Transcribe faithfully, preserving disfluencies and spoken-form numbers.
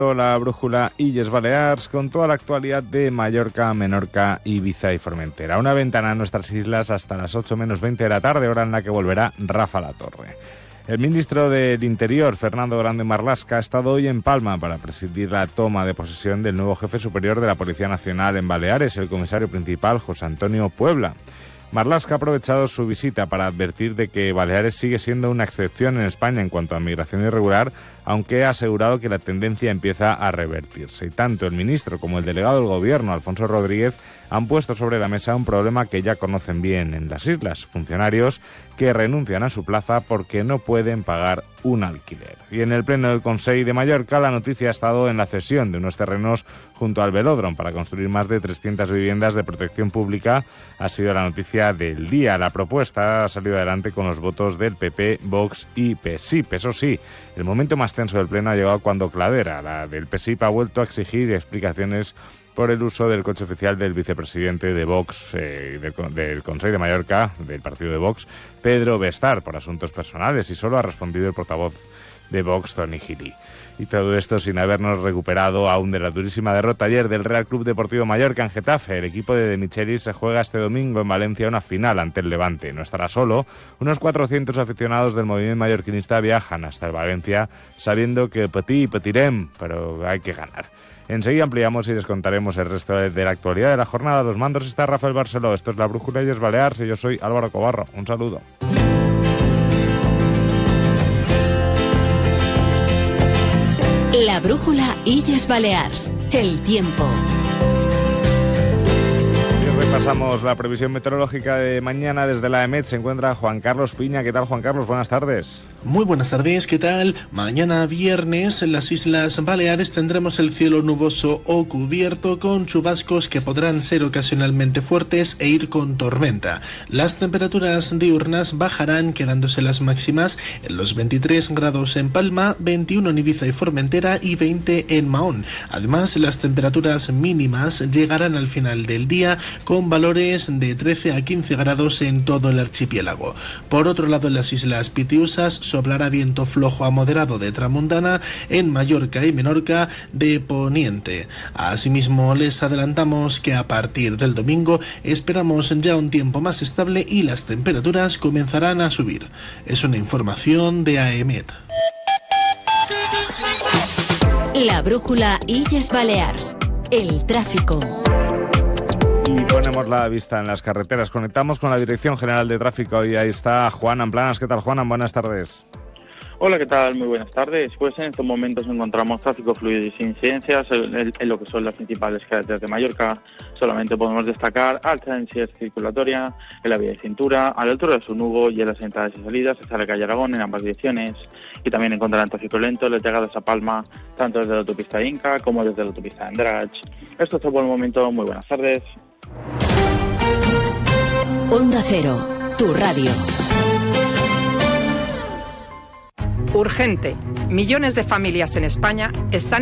La brújula Illes Balears con toda la actualidad de Mallorca, Menorca, Ibiza y Formentera. Una ventana a nuestras islas hasta las ocho menos veinte de la tarde, hora en la que volverá Rafa Latorre. El ministro del Interior, Fernando Grande Marlaska, ha estado hoy en Palma para presidir la toma de posesión del nuevo jefe superior de la Policía Nacional en Baleares, el comisario principal José Antonio Puebla. Marlaska ha aprovechado su visita para advertir de que Baleares sigue siendo una excepción en España en cuanto a migración irregular, aunque ha asegurado que la tendencia empieza a revertirse. Y tanto el ministro como el delegado del Gobierno, Alfonso Rodríguez, han puesto sobre la mesa un problema que ya conocen bien en las islas: funcionarios que renuncian a su plaza porque no pueden pagar un alquiler. Y en el Pleno del Consell de Mallorca, la noticia ha estado en la cesión de unos terrenos junto al velódromo para construir más de trescientas viviendas de protección pública. Ha sido la noticia del día. La propuesta ha salido adelante con los votos del P P, Vox y P S I P. Eso sí, el momento más tenso del Pleno ha llegado cuando Cladera, la del P S I P, ha vuelto a exigir explicaciones por el uso del coche oficial del vicepresidente de Vox, eh, del, del Consell de Mallorca, del partido de Vox, Pedro Bestar, por asuntos personales, y solo ha respondido el portavoz de Vox, Toni Gili. Y todo esto sin habernos recuperado aún de la durísima derrota ayer del Real Club Deportivo Mallorca en Getafe. El equipo de De Michelis se juega este domingo en Valencia una final ante el Levante. No estará solo. Unos cuatrocientos aficionados del movimiento mallorquinista viajan hasta el Valencia sabiendo que petit petirem, pero hay que ganar. Enseguida ampliamos y les contaremos el resto de la actualidad de la jornada. Los mandos está Rafael Barceló. Esto es La Brújula Illes Balears y yo soy Álvaro Cobarro. Un saludo. La Brújula Illes Balears. El tiempo. Pasamos la previsión meteorológica de mañana. Desde la EMET se encuentra Juan Carlos Piña. ¿Qué tal, Juan Carlos? Buenas tardes. Muy buenas tardes, ¿qué tal? Mañana viernes en las Islas Baleares tendremos el cielo nuboso o cubierto con chubascos que podrán ser ocasionalmente fuertes e ir con tormenta. Las temperaturas diurnas bajarán, quedándose las máximas en los veintitrés grados en Palma, veintiuno en Ibiza y Formentera y veinte en Mahón. Además, las temperaturas mínimas llegarán al final del día con valores de trece a quince grados en todo el archipiélago. Por otro lado, en las Islas Pitiusas soplará viento flojo a moderado de tramuntana, en Mallorca y Menorca de poniente. Asimismo, les adelantamos que a partir del domingo esperamos ya un tiempo más estable y las temperaturas comenzarán a subir. Es una información de AEMET. La Brújula Illes Balears. El tráfico. Y ponemos la vista en las carreteras. Conectamos con la Dirección General de Tráfico y ahí está Juan Amplanas. ¿Qué tal, Juan? Buenas tardes. Hola, ¿qué tal? Muy buenas tardes. Pues en estos momentos encontramos tráfico fluido y sin incidencias en, en, en lo que son las principales carreteras de Mallorca. Solamente podemos destacar alta densidad circulatoria en la vía de cintura, a la altura de Sunugo y en las entradas y salidas hacia la calle Aragón en ambas direcciones. Y también encontrarán tráfico lento en las llegadas a Palma, tanto desde la autopista de Inca como desde la autopista de Andratx. Esto es todo por el momento. Muy buenas tardes. Onda Cero, tu radio. Urgente. Millones de familias en España están